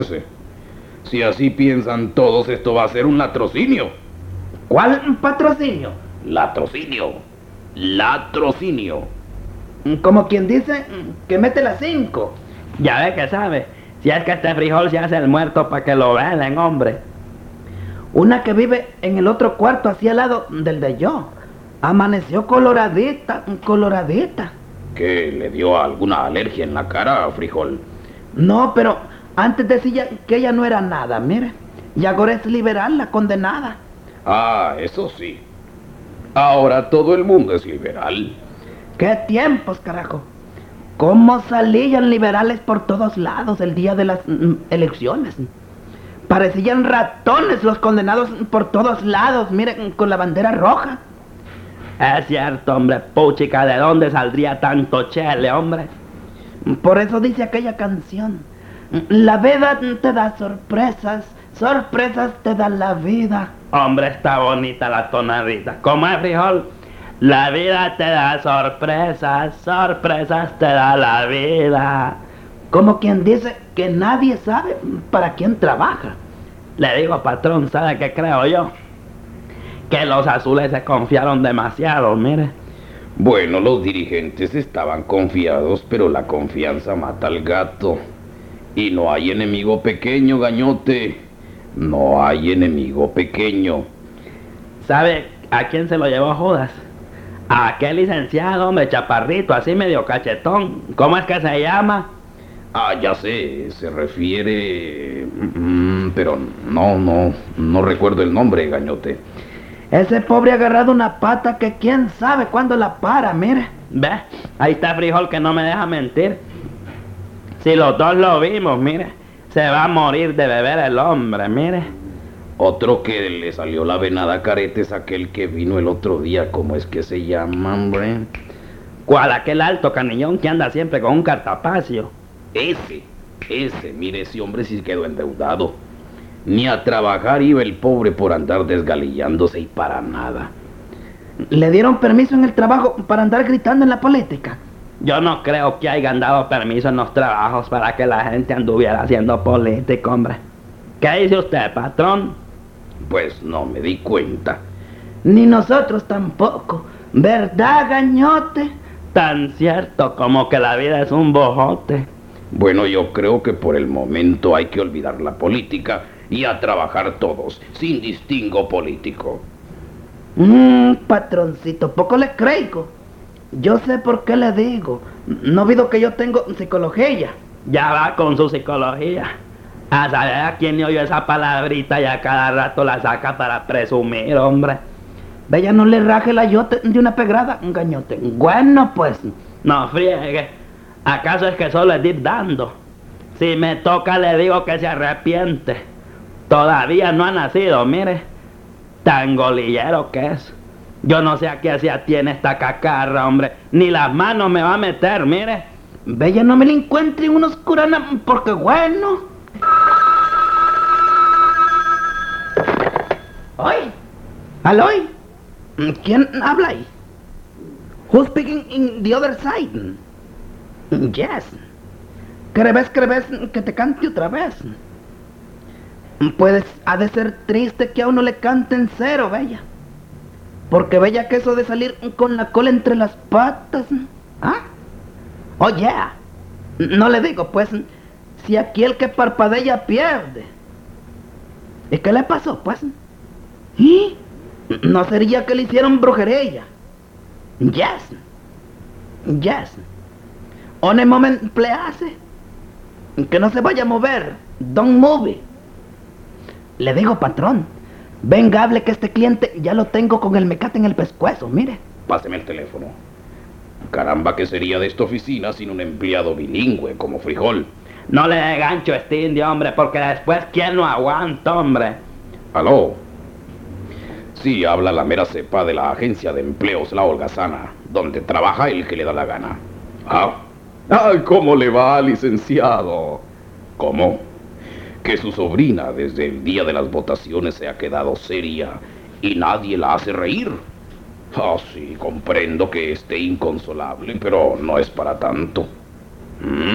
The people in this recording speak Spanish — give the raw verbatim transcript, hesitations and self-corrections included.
Si así piensan todos, esto va a ser un latrocinio. ¿Cuál patrocinio? Latrocinio. Latrocinio. Como quien dice que mete las cinco. Ya ve que sabe. Si es que este frijol se hace el muerto para que lo velen, hombre. Una que vive en el otro cuarto, así al lado del de yo. Amaneció coloradita, coloradita. ¿Qué? ¿Le dio alguna alergia en la cara, frijol? No, pero antes decía que ella no era nada, mire. Y ahora es liberal, la condenada. Ah, eso sí. Ahora todo el mundo es liberal. ¡Qué tiempos, carajo! ¿Cómo salían liberales por todos lados el día de las mm, elecciones? Parecían ratones los condenados por todos lados, miren, con la bandera roja. Es cierto, hombre, puchica, ¿de dónde saldría tanto chele, hombre? Por eso dice aquella canción: la vida te da sorpresas, sorpresas te da la vida. Hombre, está bonita la tonadita. ¿Cómo es, frijol? La vida te da sorpresas, sorpresas te da la vida. Como quien dice que nadie sabe para quién trabaja. Le digo, patrón, ¿sabe qué creo yo? Que los azules se confiaron demasiado, mire. Bueno, los dirigentes estaban confiados, pero la confianza mata al gato. Y no hay enemigo pequeño, gañote. No hay enemigo pequeño. ¿Sabe a quién se lo llevó Judas? A aquel licenciado, hombre, chaparrito, así medio cachetón. ¿Cómo es que se llama? Ah, ya sé, se refiere... Mm, pero no, no, no recuerdo el nombre, gañote. Ese pobre ha agarrado una pata que quién sabe cuándo la para, mire. ¿Ve? Ahí está frijol que no me deja mentir. Si los dos lo vimos, mire. Se va a morir de beber el hombre, mire. Otro que le salió la venada careta es aquel que vino el otro día. ¿Cómo es que se llama, hombre? ¿Cuál? Aquel alto canillón que anda siempre con un cartapacio. Ese, ese, mire, ese hombre sí quedó endeudado. Ni a trabajar iba el pobre por andar desgalillándose y para nada. ¿Le dieron permiso en el trabajo para andar gritando en la política? Yo no creo que hayan dado permiso en los trabajos para que la gente anduviera haciendo política, hombre. ¿Qué dice usted, patrón? Pues no me di cuenta. Ni nosotros tampoco. ¿Verdad, gañote? Tan cierto como que la vida es un bojote. Bueno, yo creo que por el momento hay que olvidar la política y a trabajar todos, sin distingo político. Mmm, patroncito, poco le creo. Yo sé por qué le digo. No olvido que yo tengo psicología. Ya va con su psicología. A saber a quién le oyó esa palabrita y a cada rato la saca para presumir, hombre. Vaya, no le raje la yote de una pedrada, un gañote. Bueno, pues. No friegue. ¿Acaso es que solo es ir dando? Si me toca le digo que se arrepiente. Todavía no ha nacido, mire. Tan golillero que es. Yo no sé a qué hacía tiene esta cacarra, hombre. Ni las manos me va a meter, mire. Bella, no me la encuentre en unos curanas, porque bueno. ¡Oy! ¿Aloy? ¿Quién habla ahí? Who's speaking in the other side? Yes. ¿Crees, crees que te cante otra vez? Pues ha de ser triste que a uno le canten cero, Bella. Porque Bella, que eso de salir con la cola entre las patas. ¿Ah? Oh, yeah. No le digo, pues, si aquí el que parpadea pierde. ¿Y qué le pasó, pues? ¿Y? ¿No sería que le hicieron brujería? Yes. Yes. On a moment, please. Que no se vaya a mover. Don't move. Le digo, patrón, venga, hable que este cliente ya lo tengo con el mecate en el pescuezo, mire. Páseme el teléfono. Caramba, ¿qué sería de esta oficina sin un empleado bilingüe como frijol? No le dé gancho a este indio, hombre, porque después ¿quién lo aguanta, hombre? ¿Aló? Sí, habla la mera cepa de la agencia de empleos La Holgazana, donde trabaja el que le da la gana. ¿Ah? ¡Ay, cómo le va, licenciado! ¿Cómo? Que su sobrina desde el día de las votaciones se ha quedado seria y nadie la hace reír. Ah, sí, comprendo que esté inconsolable, pero no es para tanto. ¿Mm?